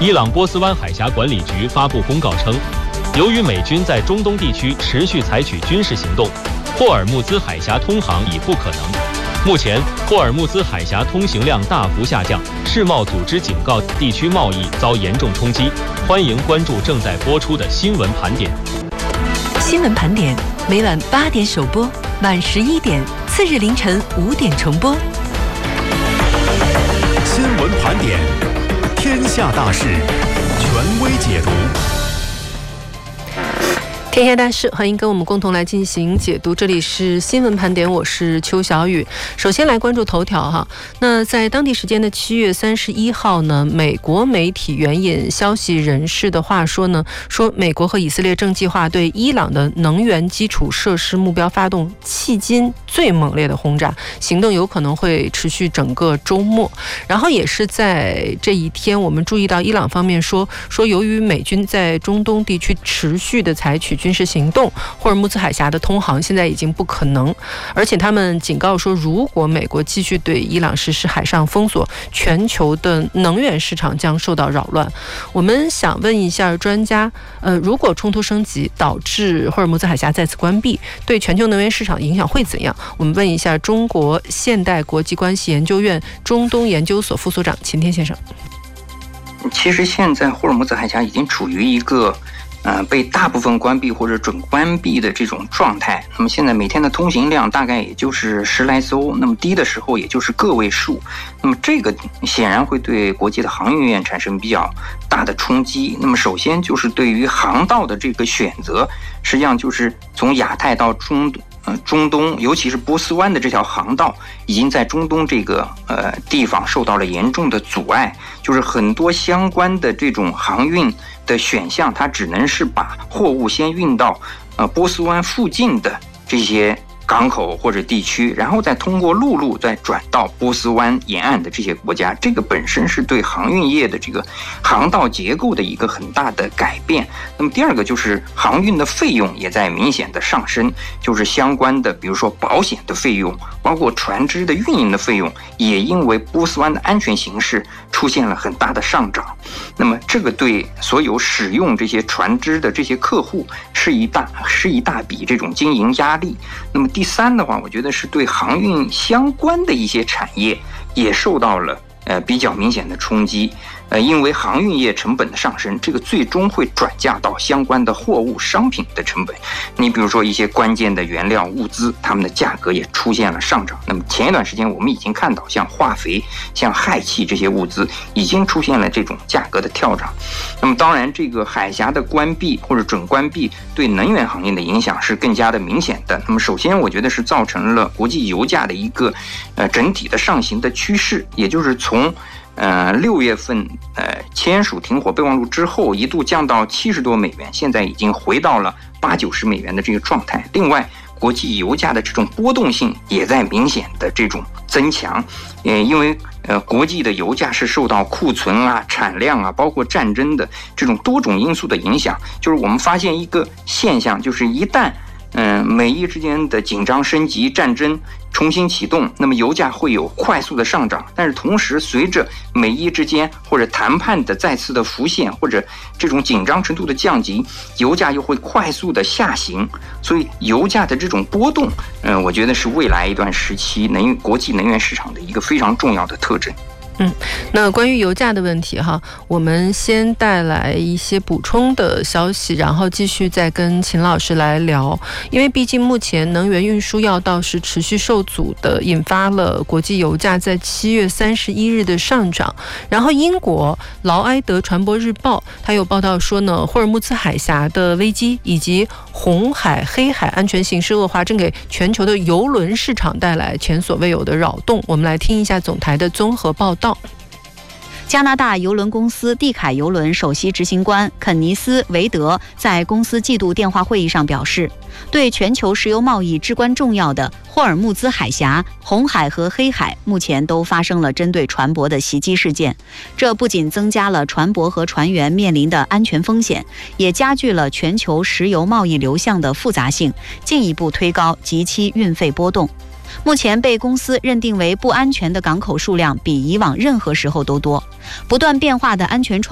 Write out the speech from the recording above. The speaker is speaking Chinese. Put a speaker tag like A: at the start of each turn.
A: 伊朗波斯湾海峡管理局发布公告称，由于美军在中东地区持续采取军事行动，霍尔木兹海峡通航已不可能。目前，霍尔木兹海峡通行量大幅下降，世贸组织警告地区贸易遭严重冲击。欢迎关注正在播出的新闻盘点。
B: 新闻盘点每晚8点首播，晚11点，次日凌晨5点重播。
C: 新闻盘点，天下大事，权威解读。
B: 天下大事，欢迎跟我们共同来进行解读。这里是新闻盘点，我是邱小雨。首先来关注头条哈。那在当地时间的7月31号呢，美国媒体援引消息人士的话说呢，说美国和以色列正计划对伊朗的能源基础设施目标发动迄今最猛烈的轰炸，行动有可能会持续整个周末。然后也是在这一天，我们注意到伊朗方面说由于美军在中东地区持续的采取军事行动，霍尔木兹海峡的通航现在已经不可能，而且他们警告说，如果美国继续对伊朗实施海上封锁，全球的能源市场将受到扰乱。我们想问一下专家，如果冲突升级导致霍尔木兹海峡再次关闭，对全球能源市场影响会怎样？我们问一下中国现代国际关系研究院中东研究所副所长秦天先生。
D: 其实现在霍尔木兹海峡已经处于一个被大部分关闭或者准关闭的这种状态。那么现在每天的通行量大概也就是10来艘，那么低的时候也就是个位数。那么这个显然会对国际的航运业产生比较大的冲击。那么首先就是对于航道的这个选择，实际上就是从亚太到中东，尤其是波斯湾的这条航道，已经在中东这个地方受到了严重的阻碍。就是很多相关的这种航运的选项，它只能是把货物先运到波斯湾附近的这些港口或者地区，然后再通过陆路再转到波斯湾沿岸的这些国家。这个本身是对航运业的这个航道结构的一个很大的改变。那么第二个就是航运的费用也在明显的上升，就是相关的比如说保险的费用，包括船只的运营的费用，也因为波斯湾的安全形势出现了很大的上涨。那么这个对所有使用这些船只的这些客户是一大笔这种经营压力。那么第三的话，我觉得是对航运相关的一些产业也受到了比较明显的冲击。因为航运业成本的上升，这个最终会转嫁到相关的货物商品的成本。你比如说一些关键的原料物资，它们的价格也出现了上涨。那么前一段时间我们已经看到，像化肥、像氦气这些物资已经出现了这种价格的跳涨。那么当然，这个海峡的关闭或者准关闭对能源行业的影响是更加的明显的。那么首先，我觉得是造成了国际油价的一个整体的上行的趋势，也就是从6月份签署停火备忘录之后，一度降到70多美元，现在已经回到了80、90美元的这个状态。另外，国际油价的这种波动性也在明显的这种增强。因为国际的油价是受到库存啊、产量啊，包括战争的这种多种因素的影响。就是我们发现一个现象，就是一旦美伊之间的紧张升级，战争重新启动，那么油价会有快速的上涨。但是同时，随着美伊之间或者谈判的再次的浮现，或者这种紧张程度的降级，油价又会快速的下行。所以油价的这种波动，我觉得是未来一段时期国际能源市场的一个非常重要的特征。
B: 那关于油价的问题哈，我们先带来一些补充的消息，然后继续再跟秦老师来聊。因为毕竟目前能源运输要道是持续受阻的，引发了国际油价在7月31日的上涨。然后英国劳埃德传播日报它有报道说呢，霍尔木兹海峡的危机以及红海、黑海安全形势恶化，正给全球的邮轮市场带来前所未有的扰动。我们来听一下总台的综合报道。
E: 加拿大邮轮公司蒂凯邮轮首席执行官肯尼斯·韦德在公司季度电话会议上表示，对全球石油贸易至关重要的霍尔木兹海峡、红海和黑海目前都发生了针对船舶的袭击事件，这不仅增加了船舶和船员面临的安全风险，也加剧了全球石油贸易流向的复杂性，进一步推高及其运费波动。目前被公司认定为不安全的港口数量比以往任何时候都多，不断变化的安全